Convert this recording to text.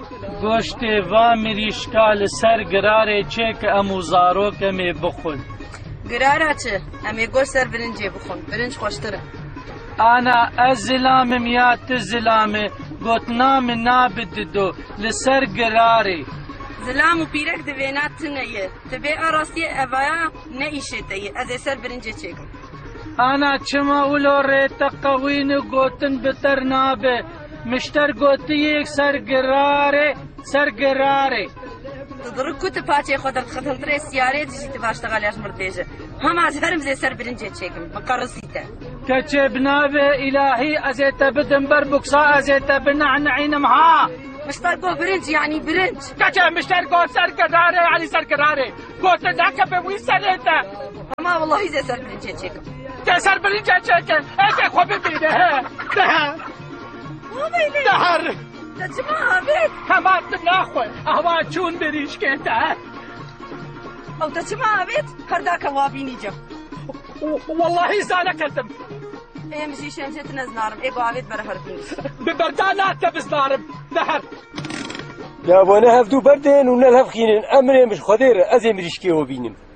گۆشتێ وا مریشکا لەسەر گرارێ چێ کە ئەموو زارۆکەمێ بخۆن. گرارە چ؟ ئەمێ گۆشت سەر برنجێ بخۆن، برنج خۆشترە. ئانا ئەس زلامم یا تو زلامێ گوتنا من نابددۆ لەسەر گرارێ. زلام و پیرەک دەوێنات تنەیە، دەبێ ئاڕاستیە ئەڤایە نەئیشێتەیە، ئەزێ سەر برنجێ چێکم. ئانا چما ئولۆ ڕێتە قەوین و گوتن بتەر نابێ، مشتەر گوتیەک سەر گرارێ سەر گرارێ. دڕک کوتە پاچێ خۆ دەرخەتەنترێ سیارێ دژیتە باشتەغالیاش مردێژە. هەماز هەرم زێ سەر برنجێ چێکم، بەقەڕسیتە. کەچێ بنابێ ئیلاهی ئەزێتە بدم بەر بوکسا ئەزێتە بنەعنەعینم ها. مشتەر گۆ برنج یعنی برنج. کەچێ مشتەر گۆ سەر گرارێ یعنی سەر گرارێ. گۆتە داکە بە وی سەرێتە. ئەما وەڵڵاهی زێ سەر برنجێ چێکم. کە سەر برنجێ چێکن ئەکێ خۆ ببینێ دەهەر. دەچما ئاوێت؟ هەماتم ناخۆی ئەوا چوون بریشکێتە. ئەو دەچما ئاوێت؟ هەرداکە وابینی جەم. وەڵڵاهی زانەکەتم. ئێمژی شێنجێت نەزنارم، ئێ بۆ ئاوێت بەرە هەربینی. ببەردا ناتە بزنارم دەهەر. لابوانە هەفتوو بەردێن و نەلهەفخینن ئەمرێ مش خۆدێرە ئەزێ مریشکێوە بینم.